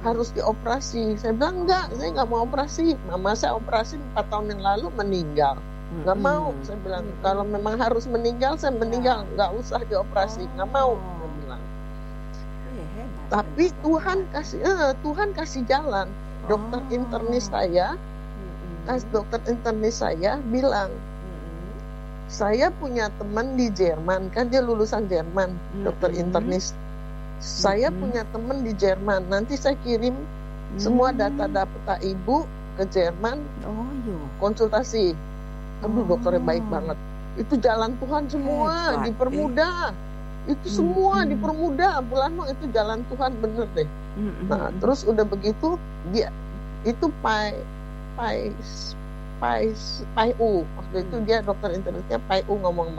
harus dioperasi. Saya bilang enggak, saya nggak mau operasi. Mama saya operasi 4 tahun yang lalu meninggal. Nggak mau, saya bilang kalau memang harus meninggal, saya meninggal, nggak usah dioperasi, nggak mau, saya bilang. Tapi Tuhan kasih jalan. Dokter internis saya bilang, saya punya teman di Jerman, kan dia lulusan Jerman, dokter internis. Saya punya teman di Jerman. Nanti saya kirim semua data-data ibu ke Jerman, konsultasi. Aduh, dokternya baik banget. Itu jalan Tuhan semua, dipermudah. Itu semua dipermudah. Bulano, itu jalan Tuhan bener deh. Nah, terus udah begitu dia itu PAIU. Waktu itu dia dokter internisnya PAIU ngomong sama